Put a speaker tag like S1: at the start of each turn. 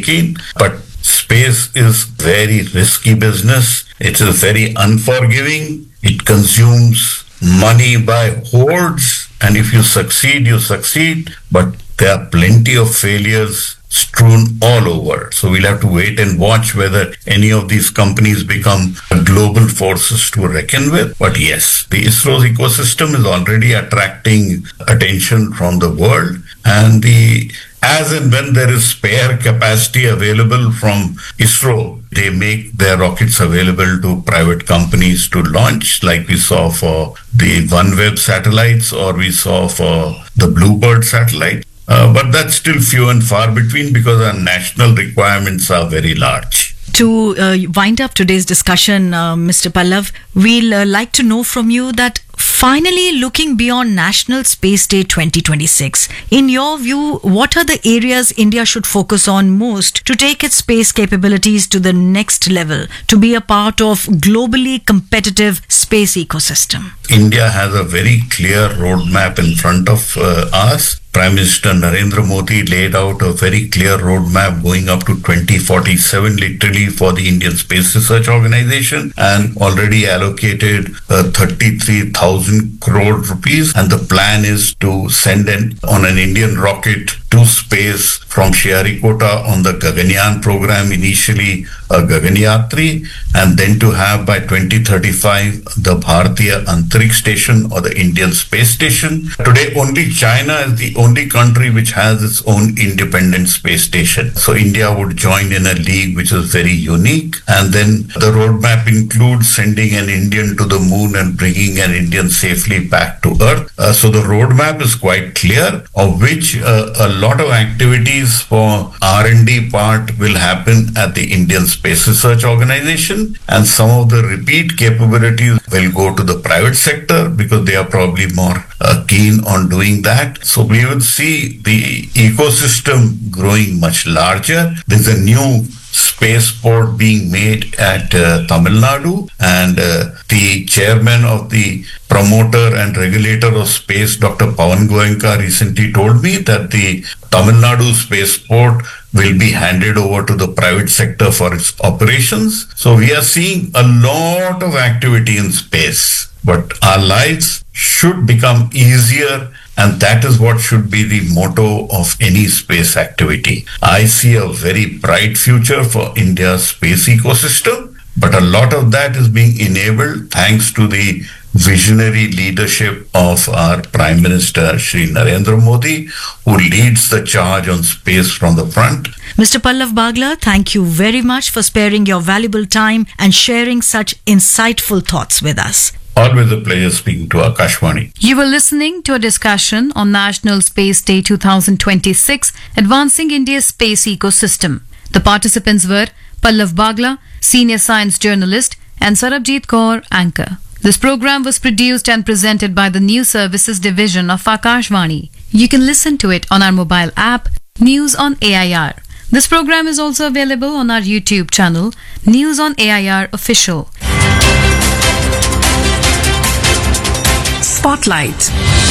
S1: in. But space is very risky business. It is very unforgiving. It consumes money by hordes. And if you succeed, you succeed. But there are plenty of failures strewn all over. So we'll have to wait and watch whether any of these companies become global forces to reckon with. But yes, the ISRO's ecosystem is already attracting attention from the world. And as and when there is spare capacity available from ISRO, they make their rockets available to private companies to launch, like we saw for the OneWeb satellites or we saw for the Bluebird satellite. But that's still few and far between because our national requirements are very large.
S2: To wind up today's discussion, Mr. Pallav, we'll like to know from you that finally looking beyond National Space Day 2026, in your view, what are the areas India should focus on most to take its space capabilities to the next level, to be a part of globally competitive space ecosystem?
S1: India has a very clear roadmap in front of us. Prime Minister Narendra Modi laid out a very clear roadmap going up to 2047 literally for the Indian Space Research Organization and already allocated 33,000 crore rupees. And the plan is to send on an Indian rocket to space from Sriharikota on the Gaganyaan program, initially a Gaganyatri, and then to have by 2035 the Bharatiya Antariksh Station or the Indian Space Station. Today only China is the only country which has its own independent space station. So India would join in a league which is very unique. And then the roadmap includes sending an Indian to the moon and bringing an Indian safely back to Earth. So the roadmap is quite clear, of which a lot of activities for R&D part will happen at the Indian Space Research Organization, and some of the repeat capabilities will go to the private sector because they are probably more keen on doing that. So we will see the ecosystem growing much larger. There's a new spaceport being made at Tamil Nadu, and the chairman of the promoter and regulator of space, Dr. Pawan Goenka, recently told me that the Tamil Nadu spaceport will be handed over to the private sector for its operations. So we are seeing a lot of activity in space, but our lives should become easier, and that is what should be the motto of any space activity. I see a very bright future for India's space ecosystem, but a lot of that is being enabled thanks to the visionary leadership of our Prime Minister, Shri Narendra Modi, who leads the charge on space from the front.
S2: Mr. Pallav Bagla, thank you very much for sparing your valuable time and sharing such insightful thoughts with us.
S1: Always a pleasure speaking to Akashvani.
S3: You were listening to a discussion on National Space Day 2026, Advancing India's Space Ecosystem. The participants were Pallav Bagla, Senior Science Journalist, and Sarabjit Kaur, Anchor. This program was produced and presented by the News Services Division of Akashvani. You can listen to it on our mobile app, News on AIR. This program is also available on our YouTube channel, News on AIR Official.
S4: Spotlight.